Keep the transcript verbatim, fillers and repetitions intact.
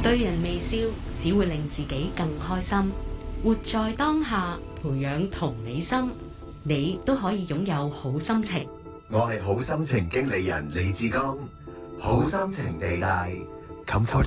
對人微笑，只會令自己更開心。活在當下，培養同理心，你都可以擁有好心情。 我係好心情經理人李志剛，好心情地帶 Comfort。